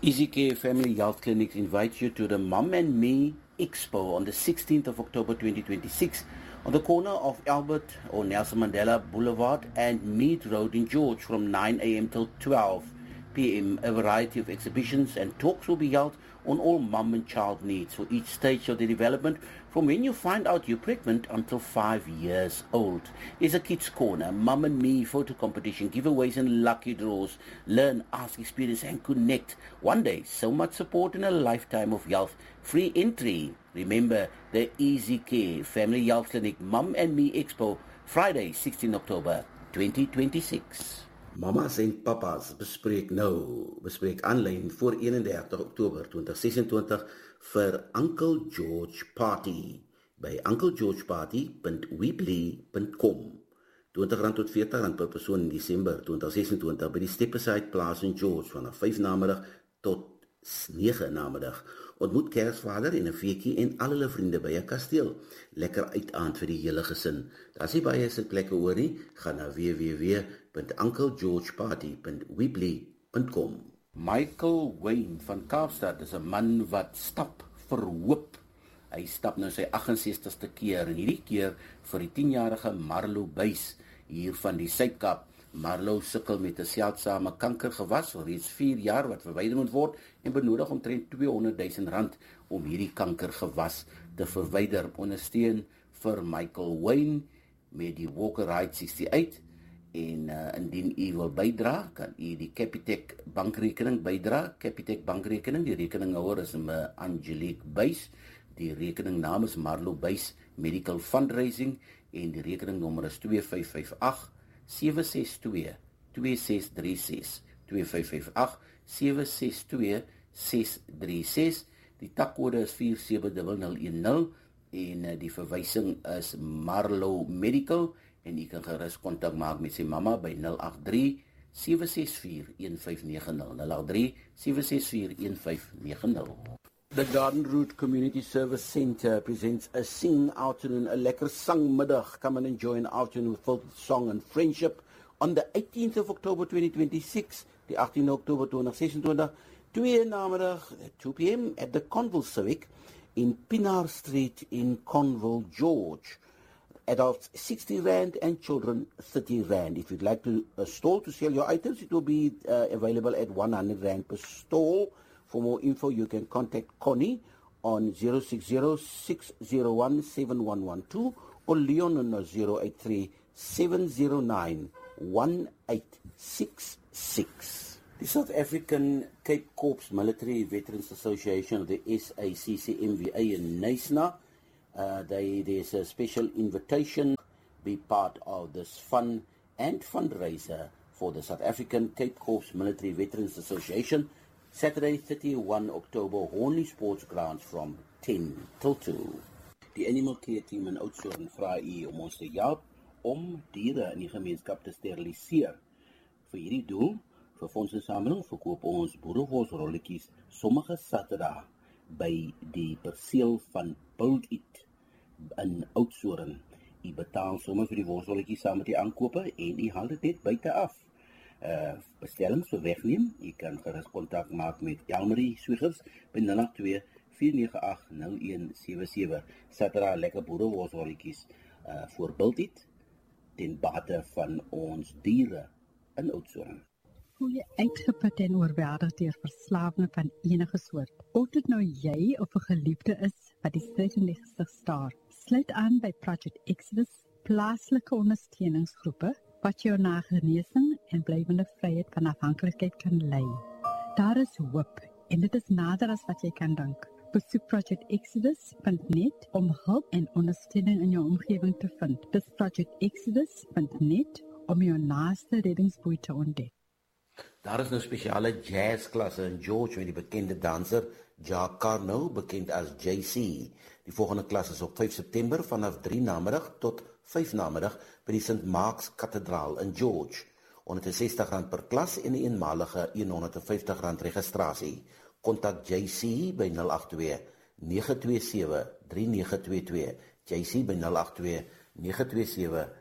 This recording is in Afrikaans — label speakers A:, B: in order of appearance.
A: EasyCare Family Health Clinics invites you to the Mum and Me Expo on the 16th of October 2026 on the corner of Albert or Nelson Mandela Boulevard and Mead Road in George from 9 a.m. till 12 p.m. A variety of exhibitions and talks will be held on all mum and child needs for each stage of the development, from when you find out you're pregnant until 5 years old. There's a kids corner, Mum and Me photo competition, giveaways and lucky draws. Learn, ask, experience and connect. One day, so much support in a lifetime of health. Free entry. Remember, the EasyCare Family Health Clinic Mum and Me Expo, Friday, 16 October 2026. Mamas en papas bespreek aanlyn voor 31 Oktober 2026 vir Uncle George Party by unclegeorgeparty.weebly.com. R20 tot R40 per persoon in Desember 2026 by die Stepaside Plaas in George vanaf 5 namiddag tot 9 namiddag. Ontmoet Kersvader en 'n feetjie en al hulle vriende by 'n kasteel. Lekker uitaand vir die hele gesin. As jy baie sitplekke hoor nie, gaan na www.unclegeorgeparty.weebly.com. Michael Wayne van Kaapstad is 'n man wat stap vir hoop. Hy stap nou sy 68ste keer en hierdie keer vir die 10-jarige Marlo Buys hier van die Suid-Kaap. Marlo sukkel met 'n seldsame kankergewas al reeds 4 jaar wat verwyder moet word en benodig omtrent R200,000 om hierdie kankergewas te verwyder. Ondersteun vir Michael Wayne met die Walker Ride 68 en indien u wil bydra, kan u die Capitec bankrekening bydra. Capitec bankrekening, die rekeninghouer is Angelique Buys. Die rekeningnaam is Marlo Buys Medical Fundraising en die rekeningnommer is 2558 762-2636 2558-762-636. Die takkode is 47010 en die verwysing is Marlo Medical en u kan gerus kontak maak met sy mamma by 083-764-1590 083-764-1590. The Garden Route Community Service Centre presents a sing afternoon, a lekker sangmiddag. Come and enjoy an afternoon filled with song and friendship on the 18th of October 2026, the 18th of October 2026, 2 namiddag at 2 p.m. at the Conville Civic in Pinar Street in Conville, George. Adults 60 Rand and children 30 Rand. If you'd like to stall to sell your items, it will be available at 100 Rand per stall. For more info, you can contact Connie on 060-601-7112 or Leon on 083-709-1866. The South African Cape Corps Military Veterans Association, of the SACCMVA in Knysna, there's a special invitation. Be part of this fun and fundraiser for the South African Cape Corps Military Veterans Association, Saturday, 31 October, Hornley Sports Grounds from 10 till 2. Die Animal Care Team in Oudtshoorn vra u om ons te help om diere in die gemeenskap te steriliseer. Vir hierdie doel, vir fondsinsameling, verkoop ons boerewolsrolletjies sommige Saterdag by die perseel van Build It in Oudtshoorn. U betaal sommer vir die wolsrolletjies saam met die aankope en u haal dit net buite af. Bestellings vir wegneem, jy kan gerus kontak maak met Elmarie Swiggers by 082-498-0177. Saterdag lekker boerewolsrolletjies voorbeeld dit ten bate van ons diere in Oudtshoorn.
B: Hoe jy uitgeput en oorweldig deur verslawing van enige soort. Of dit nou jy of 'n geliefde is wat die stryd in die gesig staar, sluit aan by Project Exodus, plaaslike ondersteuningsgroepe wat jou na genesing en blywende vryheid van afhanklikheid kan lei. Daar is hoop en dit is nader as wat jy kan dink. Besoek projectexodus.net om hulp en ondersteuning in jou omgewing te vind. Dis projectexodus.net om jou naaste reddingsboei te ontdek.
A: Daar is nou spesiale jazzklasse in George met die bekende danser Jacques Carnot, bekend as JC. Die volgende klas is op 5 September vanaf 3 namiddag tot 5 namiddag by die St. Mark's Kathedraal in George. R160 per klas en 'n eenmalige R150 registrasie. Kontak JC by 082-927-3922. JC by 082-927-3922.